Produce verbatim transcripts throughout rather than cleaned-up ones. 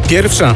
Pierwsza.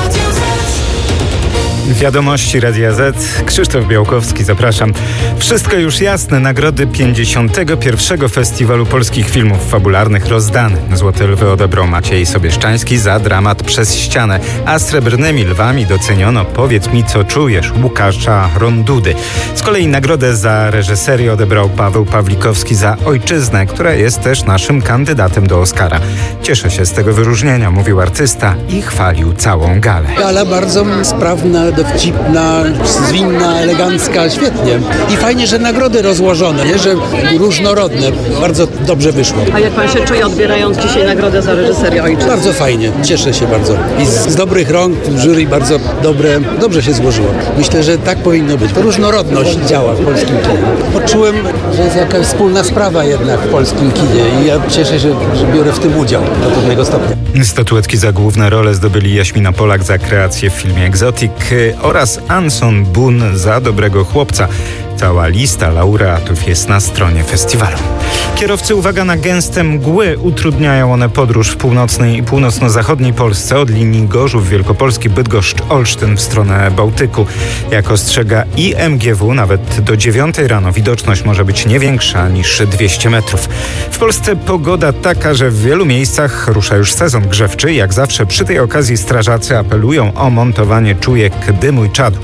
Wiadomości Radia Z. Krzysztof Białkowski, zapraszam. Wszystko już jasne. Nagrody pięćdziesiątego pierwszego Festiwalu Polskich Filmów Fabularnych rozdane. Złote Lwy odebrał Maciej Sobieszczański za dramat Przez ścianę, a Srebrnymi Lwami doceniono Powiedz mi, co czujesz Łukasza Rondudy. Z kolei nagrodę za reżyserię odebrał Paweł Pawlikowski za Ojczyznę, która jest też naszym kandydatem do Oscara. Cieszę się z tego wyróżnienia, mówił artysta i chwalił całą galę. Gala bardzo sprawna, dowcipna, zwinna, elegancka, świetnie. I fajnie, że nagrody rozłożone, nie? Że różnorodne. Bardzo dobrze wyszło. A jak pan się czuje, odbierając dzisiaj nagrodę za reżyserię Ojczyzny? Bardzo fajnie, cieszę się bardzo. I z, z dobrych rąk, jury bardzo dobre, dobrze się złożyło. Myślę, że tak powinno być. Różnorodność działa w polskim kinie. Poczułem, że jest jakaś wspólna sprawa jednak w polskim kinie i ja cieszę się, że biorę w tym udział do pewnego stopnia. Statuetki za główne role zdobyli Jaśmina Polak za kreację w filmie Exotic oraz Anson Boon za Dobrego chłopca. Cała lista laureatów jest na stronie festiwalu. Kierowcy, uwaga na gęste mgły. Utrudniają one podróż w północnej i północno-zachodniej Polsce od linii Gorzów Wielkopolski, Bydgoszcz, Olsztyn w stronę Bałtyku. Jak ostrzega I M G W, nawet do dziewiątej rano widoczność może być nie większa niż dwieście metrów. W Polsce pogoda taka, że w wielu miejscach rusza już sezon grzewczy. Jak zawsze przy tej okazji strażacy apelują o montowanie czujek dymu i czadu.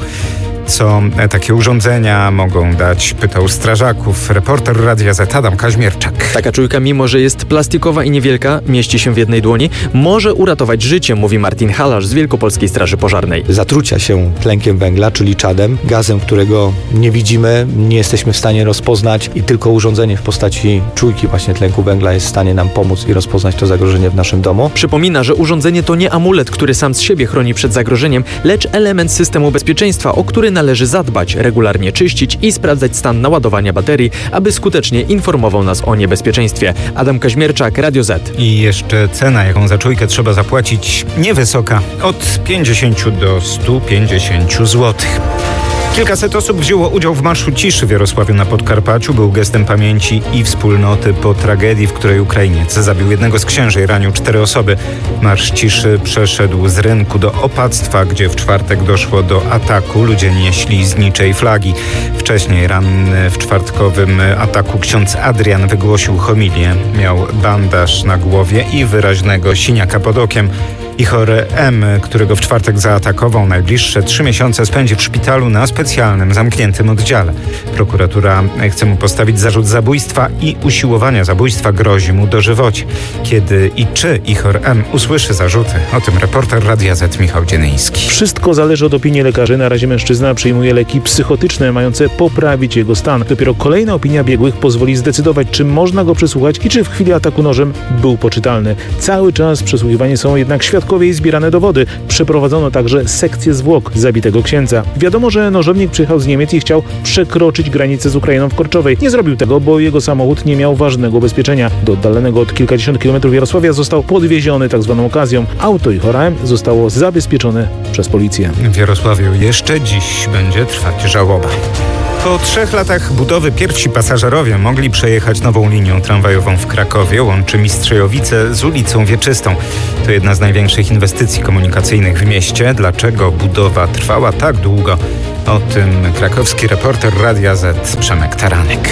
Co takie urządzenia mogą dać, pytał strażaków reporter Radia Z Adam Kaźmierczak. Taka czujka, mimo że jest plastikowa i niewielka, mieści się w jednej dłoni, może uratować życie, mówi Martin Halarz z Wielkopolskiej Straży Pożarnej. Zatrucia się tlenkiem węgla, czyli czadem, gazem, którego nie widzimy, nie jesteśmy w stanie rozpoznać i tylko urządzenie w postaci czujki właśnie tlenku węgla jest w stanie nam pomóc i rozpoznać to zagrożenie w naszym domu. Przypomina, że urządzenie to nie amulet, który sam z siebie chroni przed zagrożeniem, lecz element systemu bezpieczeństwa, o który należy zadbać, regularnie czyścić i sprawdzać stan naładowania baterii, aby skutecznie informował nas o niebezpieczeństwie. Adam Kaźmierczak, Radio Z. I jeszcze cena, jaką za czujkę trzeba zapłacić, niewysoka, od pięćdziesięciu do stu pięćdziesięciu złotych. Kilkaset osób wzięło udział w Marszu Ciszy w Jarosławiu na Podkarpaciu. Był gestem pamięci i wspólnoty po tragedii, w której Ukrainiec zabił jednego z księży i ranił cztery osoby. Marsz Ciszy przeszedł z rynku do Opactwa, gdzie w czwartek doszło do ataku. Ludzie nieśli zniczej flagi. Wcześniej ranny w czwartkowym ataku ksiądz Adrian wygłosił homilię. Miał bandaż na głowie i wyraźnego siniaka pod okiem. Ichor M., którego w czwartek zaatakował, najbliższe trzy miesiące spędzi w szpitalu na specjalnym, zamkniętym oddziale. Prokuratura chce mu postawić zarzut zabójstwa i usiłowania zabójstwa, grozi mu dożywocie. Kiedy i czy Ichor M. usłyszy zarzuty? O tym reporter Radia Z Michał Dzienyński. Wszystko zależy od opinii lekarzy. Na razie mężczyzna przyjmuje leki psychotyczne mające poprawić jego stan. Dopiero kolejna opinia biegłych pozwoli zdecydować, czy można go przesłuchać i czy w chwili ataku nożem był poczytalny. Cały czas przesłuchiwani są jednak świadkowie i zbierane dowody. Przeprowadzono także sekcję zwłok zabitego księdza. Wiadomo, że nożownik przyjechał z Niemiec i chciał przekroczyć granicę z Ukrainą w Korczowej. Nie zrobił tego, bo jego samochód nie miał ważnego ubezpieczenia. Do oddalonego od kilkadziesiąt kilometrów Jarosławia został podwieziony tak zwaną okazją. Auto i Ichora zostało zabezpieczone przez policję. W Jarosławiu jeszcze dziś będzie trwać żałoba. Po trzech latach budowy pierwsi pasażerowie mogli przejechać nową linią tramwajową w Krakowie. Łączy Mistrzejowice z ulicą Wieczystą. To jedna z największych inwestycji komunikacyjnych w mieście. Dlaczego budowa trwała tak długo? O tym krakowski reporter Radia Z Przemek Taranek.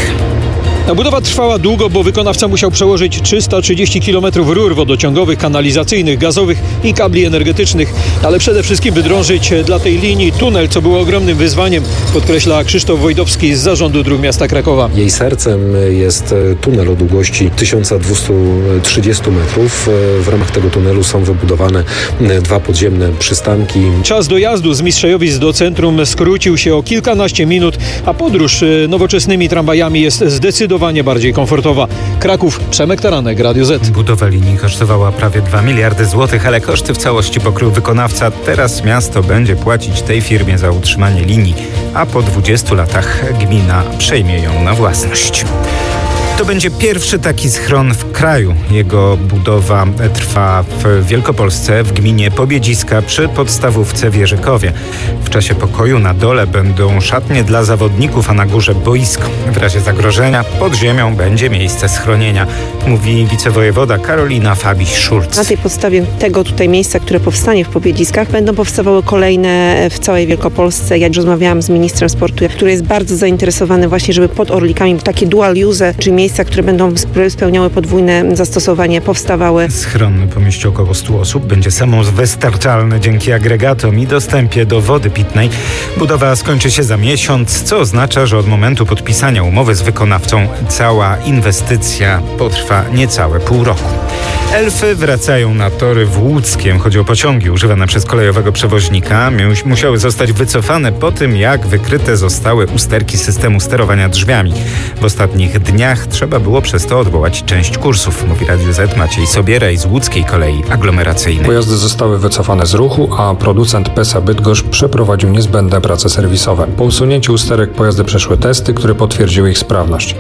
Ta budowa trwała długo, bo wykonawca musiał przełożyć trzysta trzydzieści kilometrów rur wodociągowych, kanalizacyjnych, gazowych i kabli energetycznych, ale przede wszystkim wydrążyć dla tej linii tunel, co było ogromnym wyzwaniem, podkreśla Krzysztof Wojdowski z Zarządu Dróg Miasta Krakowa. Jej sercem jest tunel o długości tysiąc dwieście trzydzieści metrów. W ramach tego tunelu są wybudowane dwa podziemne przystanki. Czas dojazdu z Mistrzejowic do centrum skrócił się o kilkanaście minut, a podróż nowoczesnymi tramwajami jest zdecydowanie bardziej komfortowa. Kraków, Przemek Taranek, Radio Z. Budowa linii kosztowała prawie dwa miliardy złotych, ale koszty w całości pokrył wykonawca. Teraz miasto będzie płacić tej firmie za utrzymanie linii, a po dwudziestu latach gmina przejmie ją na własność. To będzie pierwszy taki schron w kraju. Jego budowa trwa w Wielkopolsce, w gminie Pobiedziska przy podstawówce w Jerzykowie. W czasie pokoju na dole będą szatnie dla zawodników, a na górze boisko. W razie zagrożenia pod ziemią będzie miejsce schronienia, mówi wicewojewoda Karolina Fabiś-Szulc. Na tej podstawie tego tutaj miejsca, które powstanie w Pobiedziskach, będą powstawały kolejne w całej Wielkopolsce. Ja rozmawiałam z ministrem sportu, który jest bardzo zainteresowany właśnie, żeby pod Orlikami takie dual use, czyli miejsca, które będą spełniały podwójne zastosowanie, powstawały. Schron pomieści około stu osób, będzie samowystarczalny dzięki agregatom i dostępie do wody pitnej. Budowa skończy się za miesiąc, co oznacza, że od momentu podpisania umowy z wykonawcą cała inwestycja potrwa niecałe pół roku. Elfy wracają na tory w Łódzkiem. Chodzi o pociągi używane przez kolejowego przewoźnika. Musiały zostać wycofane po tym, jak wykryte zostały usterki systemu sterowania drzwiami. W ostatnich dniach trzeba było przez to odwołać część kursów, mówi Radiu Z Maciej Sobieraj z Łódzkiej Kolei Aglomeracyjnej. Pojazdy zostały wycofane z ruchu, a producent Pesa Bydgoszcz przeprowadził niezbędne prace serwisowe. Po usunięciu usterek pojazdy przeszły testy, które potwierdziły ich sprawność.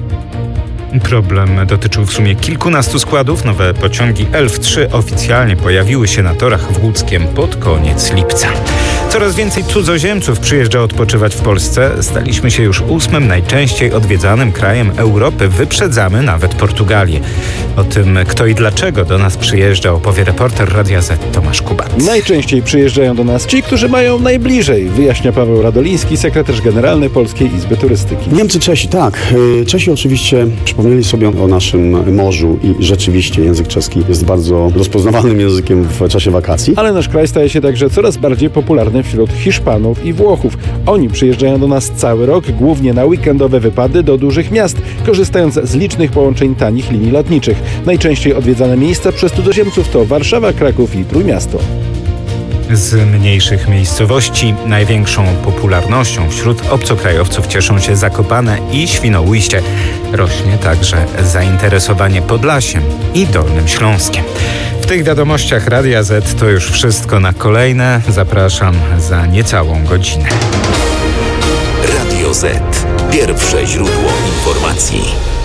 Problem dotyczył w sumie kilkunastu składów. Nowe pociągi Elf trzy oficjalnie pojawiły się na torach w Łódzkiem pod koniec lipca. Coraz więcej cudzoziemców przyjeżdża odpoczywać w Polsce. Staliśmy się już ósmym najczęściej odwiedzanym krajem Europy. Wyprzedzamy nawet Portugalię. O tym, kto i dlaczego do nas przyjeżdża, opowie reporter Radia Z Tomasz Kubat. Najczęściej przyjeżdżają do nas ci, którzy mają najbliżej, wyjaśnia Paweł Radoliński, sekretarz generalny Polskiej Izby Turystyki. Niemcy, Czesi, tak. Czesi oczywiście przypomnieli sobie o naszym morzu i rzeczywiście język czeski jest bardzo rozpoznawalnym językiem w czasie wakacji. Ale nasz kraj staje się także coraz bardziej popularny wśród Hiszpanów i Włochów. Oni przyjeżdżają do nas cały rok, głównie na weekendowe wypady do dużych miast, korzystając z licznych połączeń tanich linii lotniczych. Najczęściej odwiedzane miejsca przez cudzoziemców to Warszawa, Kraków i Trójmiasto. Z mniejszych miejscowości największą popularnością wśród obcokrajowców cieszą się Zakopane i Świnoujście. Rośnie także zainteresowanie Podlasiem i Dolnym Śląskiem. W tych wiadomościach Radia Z to już wszystko. Na kolejne zapraszam za niecałą godzinę. Radio Z. Pierwsze źródło informacji.